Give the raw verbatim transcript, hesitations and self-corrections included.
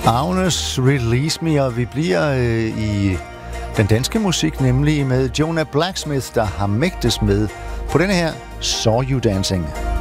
Agnes Release Me, og vi bliver øh, i den danske musik, nemlig med Jonah Blacksmith, der har mægtes med på denne her Saw You Dancing.